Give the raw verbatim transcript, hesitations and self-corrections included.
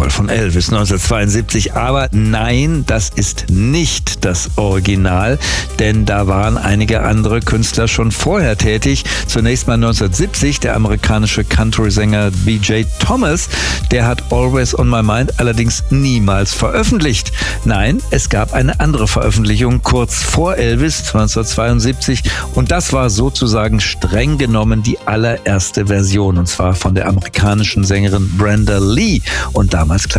Call von Elvis neunzehnhundertzweiundsiebzig. Aber nein, das ist nicht das Original, denn da waren einige andere Künstler schon vorher tätig. Zunächst mal neunzehnhundertsiebzig der amerikanische Country-Sänger B J Thomas, der hat Always on My Mind allerdings niemals veröffentlicht. Nein, es gab eine andere Veröffentlichung kurz vor Elvis neunzehnhundertzweiundsiebzig und das war sozusagen streng genommen die allererste Version, und zwar von der amerikanischen Sängerin Brenda Lee, und damals